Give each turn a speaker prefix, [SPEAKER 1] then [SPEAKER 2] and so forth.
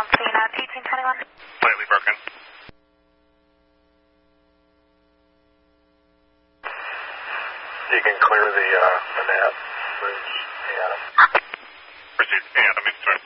[SPEAKER 1] Cena, 1821.
[SPEAKER 2] Slightly broken.
[SPEAKER 3] You can clear the net. Proceed.
[SPEAKER 2] Adam, it's